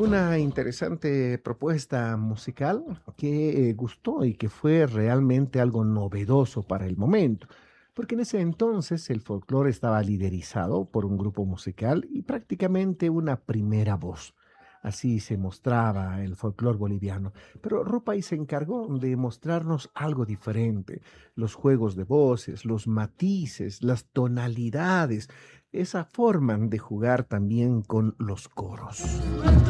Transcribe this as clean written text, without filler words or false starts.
Una interesante propuesta musical que gustó y que fue realmente algo novedoso para el momento, porque en ese entonces el folclore estaba liderizado por un grupo musical y prácticamente una primera voz. Así se mostraba el folclore boliviano, pero Rupay se encargó de mostrarnos algo diferente, los juegos de voces, los matices, las tonalidades, esa forma de jugar también con los coros.